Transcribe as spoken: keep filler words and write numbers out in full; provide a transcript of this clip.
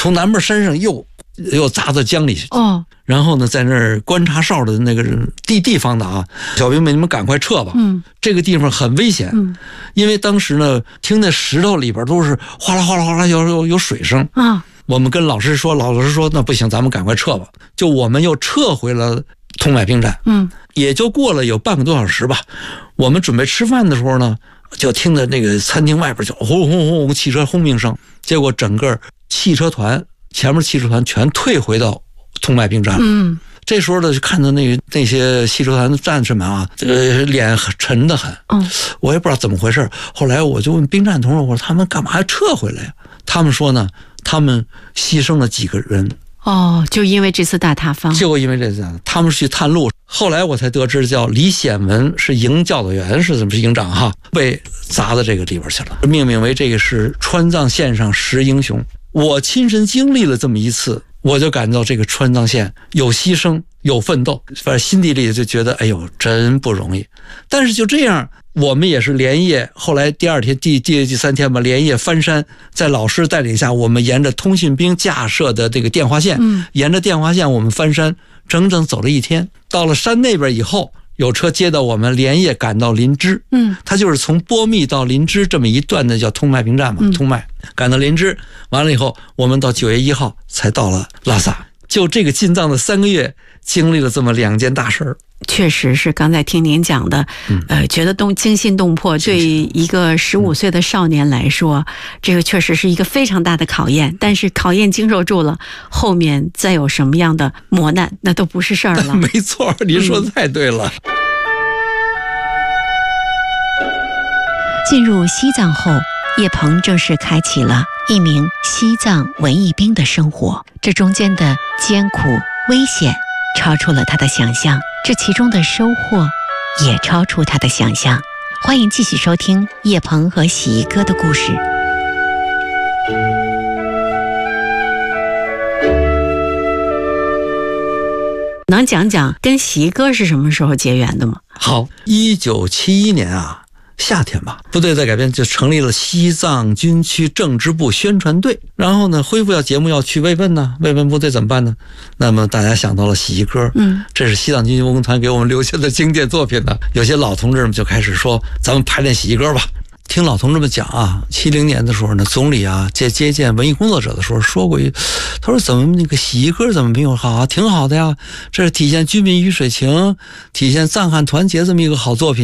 从南边山上又又砸到江里去。 哦， 然后呢，在那儿观察哨的那个地地方的啊，小兵们你们赶快撤吧。 嗯， 这个地方很危险。 嗯， 因为当时呢，听那石头里边都是哗啦哗啦哗啦有有有水声啊。 我们跟老师说，老师说那不行，咱们赶快撤吧。就我们又撤回了通麦兵站。 嗯， 也就过了有半个多小时吧。我们准备吃饭的时候呢，就听着那个餐厅外边就轰轰轰汽车轰鸣声。结果整个汽车团前面汽车团全退回到通麦兵站。 嗯， 这时候呢，就看到那个那些汽车团的战士们啊，这个脸沉得很。 嗯， 我也不知道怎么回事。后来我就问兵站同志，我说他们干嘛还撤回来呀？他们说呢，他们牺牲了几个人。 哦，就因为这次大塌方， 就因为这次他们是去探路。后来我才得知，叫李显文是营教导员，是怎么是营长哈，被砸到这个里边去了，命名为这个是川藏线上十英雄。我亲身经历了这么一次，我就感到这个川藏线有牺牲有奋斗，反正心底里就觉得哎呦真不容易。但是就这样，我们也是连夜，后来第二天第第第三天吧，连夜翻山，在老师带领下，我们沿着通信兵架设的这个电话线， 嗯， 沿着电话线我们翻山，整整走了一天。到了山那边以后，有车接到我们，连夜赶到林芝。 嗯， 它就是从波密到林芝这么一段的叫通麦兵站嘛， 嗯、 通麦赶到林芝，完了以后，我们到九月一号才到了拉萨。就这个进藏的三个月，经历了这么两件大事儿。 确实是刚才听您讲的，呃，觉得动惊心动魄。对一个十五岁的少年来说，这个确实是一个非常大的考验。但是考验经受住了，后面再有什么样的磨难，那都不是事儿了。 没错，您说的太对了。 嗯、进入西藏后，叶鹏正式开启了一名西藏文艺兵的生活。这中间的艰苦危险超出了他的想象，这其中的收获也超出他的想象。欢迎继续收听叶鹏和洗衣哥的故事。能讲讲跟洗衣哥是什么时候结缘的吗？ 好，一九七一年啊，夏天吧，部队在改编，就成立了西藏军区政治部宣传队。然后呢，恢复要节目要去慰问呢，慰问部队怎么办呢？那么大家想到了洗衣歌，嗯，这是西藏军区文工团给我们留下的经典作品呢。有些老同志们就开始说，咱们排练洗衣歌吧。听老同志们讲啊，七零年的时候呢，总理啊接接见文艺工作者的时候说过一，他说怎么那个洗衣歌怎么没有好啊？挺好的呀，这是体现军民鱼水情，体现藏汉团结这么一个好作品。